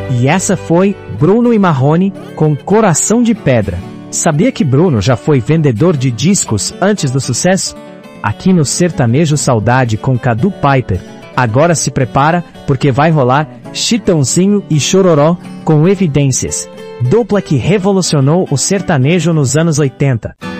E essa foi Bruno e Marrone com Coração de Pedra. Sabia que Bruno já foi vendedor de discos antes do sucesso? Aqui no Sertanejo Saudade com Cadu Piper. Agora se prepara, porque vai rolar Chitãozinho e Chororó com Evidências. Dupla que revolucionou o sertanejo nos anos 80.